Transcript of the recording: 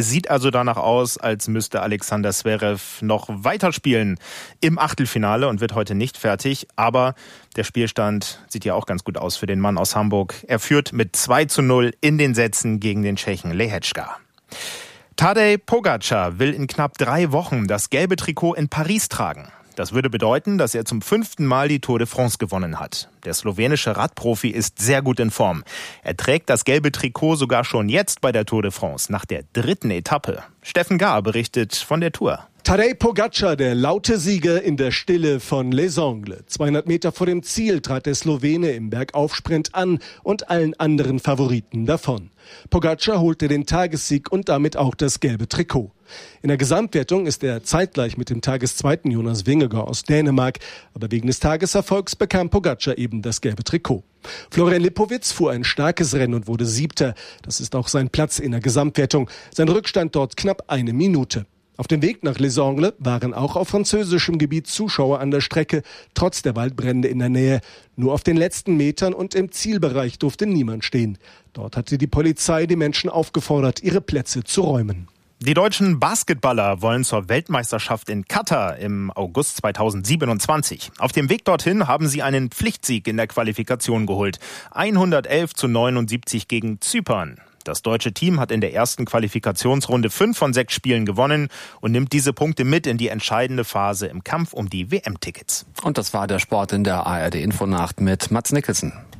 Sieht also danach aus, als müsste Alexander Zverev noch weiterspielen im Achtelfinale und wird heute nicht fertig. Aber der Spielstand sieht ja auch ganz gut aus für den Mann aus Hamburg. Er führt mit 2:0 in den Sätzen gegen den Tschechen Lehečka. Tadej Pogačar will in knapp 3 Wochen das gelbe Trikot in Paris tragen. Das würde bedeuten, dass er zum 5. Mal die Tour de France gewonnen hat. Der slowenische Radprofi ist sehr gut in Form. Er trägt das gelbe Trikot sogar schon jetzt bei der Tour de France, nach der 3. Etappe. Steffen Gahr berichtet von der Tour. Tadej Pogačar, der laute Sieger in der Stille von Les Angles. 200 Meter vor dem Ziel trat der Slowene im Bergaufsprint an und allen anderen Favoriten davon. Pogačar holte den Tagessieg und damit auch das gelbe Trikot. In der Gesamtwertung ist er zeitgleich mit dem Tageszweiten Jonas Vingegaard aus Dänemark. Aber wegen des Tageserfolgs bekam Pogačar eben das gelbe Trikot. Florian Lipowitz fuhr ein starkes Rennen und wurde 7. Das ist auch sein Platz in der Gesamtwertung. Sein Rückstand dort knapp 1 Minute. Auf dem Weg nach Les Angles waren auch auf französischem Gebiet Zuschauer an der Strecke, trotz der Waldbrände in der Nähe. Nur auf den letzten Metern und im Zielbereich durfte niemand stehen. Dort hatte die Polizei die Menschen aufgefordert, ihre Plätze zu räumen. Die deutschen Basketballer wollen zur Weltmeisterschaft in Katar im August 2027. Auf dem Weg dorthin haben sie einen Pflichtsieg in der Qualifikation geholt. 111:79 gegen Zypern. Das deutsche Team hat in der ersten Qualifikationsrunde 5 von 6 Spielen gewonnen und nimmt diese Punkte mit in die entscheidende Phase im Kampf um die WM-Tickets. Und das war der Sport in der ARD-Infonacht mit Mats Nicholson.